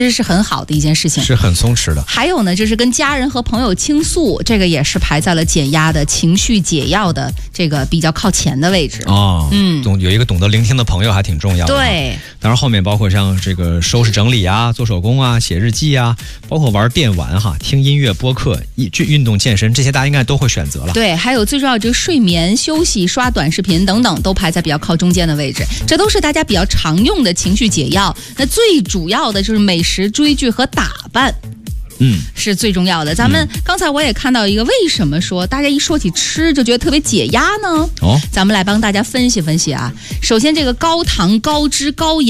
这是很好的一件事情， 是很松弛的。 还有呢，就是跟家人和朋友倾诉，这个也是排在了减压的情绪解药的这个比较靠前的位置。 有一个懂得聆听的朋友还挺重要的。 对， 当然后面包括像这个收拾整理啊、做手工啊、写日记啊，包括玩电玩哈、听音乐、播客、运动、健身，这些大家应该都会选择了。 对，还有最重要就是睡眠、休息、刷短视频等等，都排在比较靠中间的位置。这都是大家比较常用的情绪解药。那最主要的就是美食、追剧和打扮。是最重要的。咱们刚才我也看到一个，为什么说大家一说起吃就觉得特别解压呢？咱们来帮大家分析分析啊。首先，这个高糖、高脂、高盐